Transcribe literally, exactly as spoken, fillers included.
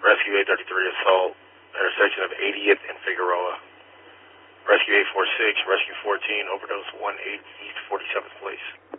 Rescue eight thirty-three, assault, intersection of eightieth and Figueroa. Rescue eight forty-six, Rescue fourteen, overdose one eight East forty-seventh Place.